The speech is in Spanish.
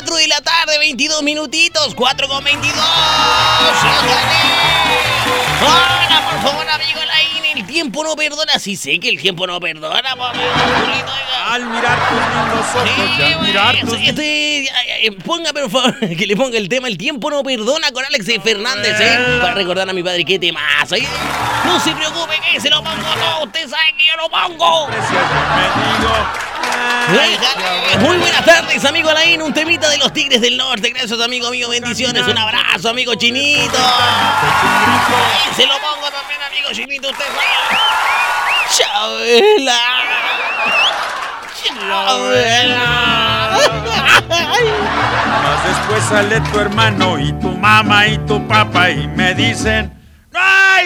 4 de la tarde, 22 minutitos, 4:22. Hola, por favor, amigo Alain, el tiempo no perdona. Sí sé que el tiempo no perdona, por Al mirar tus lindos ojos, y al mirar tus... Póngame, por favor, que le ponga el tema El tiempo no perdona con Alex Fernández, para recordar a mi padre qué temazo. No se preocupe que se lo pongo todo, usted sabe que yo lo pongo. Muy buenas tardes, amigo Alain, un temita de los Tigres del Norte. Gracias, amigo mío, bendiciones, un abrazo, amigo Chinito. Se lo pongo también, amigo Chinito, usted sabe. Chabela. Más después sale tu hermano y tu mamá y tu papá y me dicen...